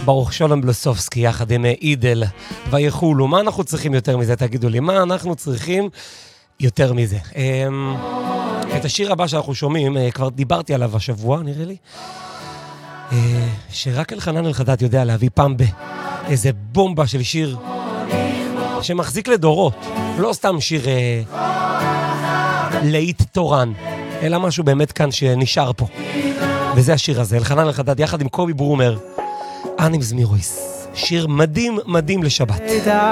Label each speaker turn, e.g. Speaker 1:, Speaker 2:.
Speaker 1: ברוך שולם בלוסובסקי יחד עם אידל ויחולו. מה אנחנו צריכים יותר מזה? תגידו לי, מה אנחנו צריכים יותר מזה? את השיר הבא שאנחנו שומעים, כבר דיברתי עליו השבוע, נראה לי, שרק אלחנן אלחדד יודע להביא פעם באיזה בומבה של שיר שמחזיק לדורות. לא סתם שיר להיט תורן, אלא משהו באמת כאן שנשאר פה. וזה השיר הזה, אלחנן אלחדד יחד עם קובי ברומר, אנימס מירויס. שיר מדהים מדהים לשבת.